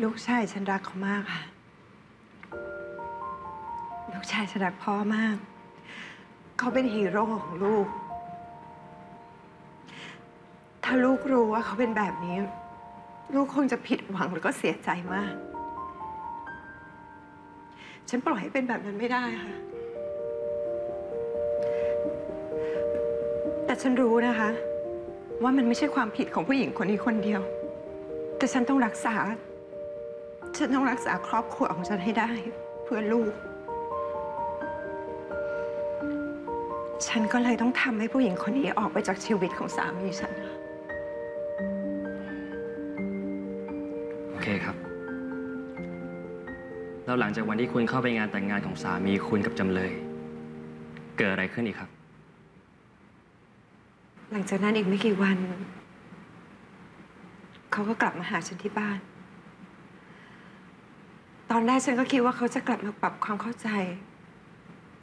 ลูกชายฉันรักเขามากค่ะลูกชายฉันรักพ่อมากเขาเป็นฮีโร่ของลูกถ้าลูกรู้ว่าเขาเป็นแบบนี้ลูกคงจะผิดหวังแล้วก็เสียใจมากฉันปล่อยให้เป็นแบบนั้นไม่ได้ค่ะแต่ฉันรู้นะคะว่ามันไม่ใช่ความผิดของผู้หญิงคนนี้คนเดียวแต่ฉันต้องรักษาครอบครัวของฉันให้ได้เพื่อลูกฉันก็เลยต้องทำให้ผู้หญิงคนนี้ออกไปจากชีวิตของสามีฉันโอเคครับแล้วหลังจากวันที่คุณเข้าไปงานแต่งงานของสามีคุณกับจำเลยเกิดอะไรขึ้นอีกครับหลังจากนั้นอีกไม่กี่วันเขาก็กลับมาหาฉันที่บ้านตอนแรกฉันก็คิดว่าเขาจะกลับมาปรับความเข้าใจ